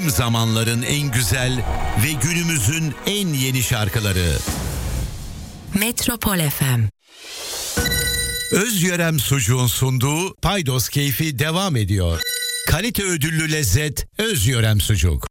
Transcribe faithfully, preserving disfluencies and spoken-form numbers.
Tüm zamanların en güzel ve günümüzün en yeni şarkıları. Metropol F M. Özyörem Sucuğun sunduğu Paydos Keyfi devam ediyor. Kalite ödüllü lezzet Özyörem Sucuk.